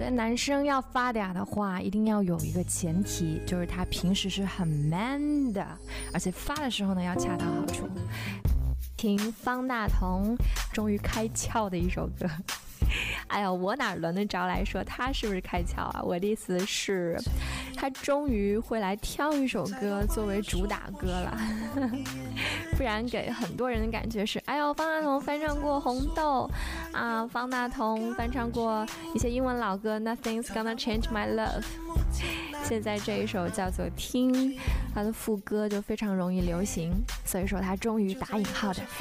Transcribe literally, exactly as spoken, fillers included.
觉得男生要发嗲的话，一定要有一个前提，就是他平时是很 man 的，而且发的时候呢要恰到好处。听方大同终于开窍的一首歌。哎呀，我哪轮得着来说他是不是开窍啊？我的意思是，他终于会来挑一首歌作为主打歌了。不然给很多人的感觉是，哎呦，方大同翻唱过《红豆》啊，方大同翻唱过一些英文老歌 Nothing's Gonna Change My Love。现在这一首叫做《听》，它的副歌就非常容易流行，所以说他终于打引号的